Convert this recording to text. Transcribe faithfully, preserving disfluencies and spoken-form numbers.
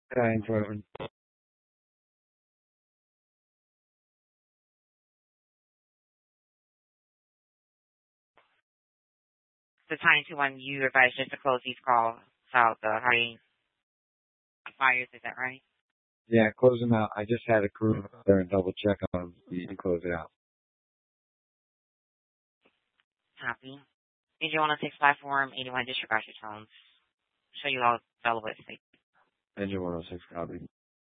Nine seven. The time to when you advise just to close these calls out the hurting fires, is that right? Yeah, close them out. I just had a crew there and double check on them. You can close it out. Copy. Did you want to take platform eighty-one disregard your tones? Show you all available at state. Engine one oh six copy.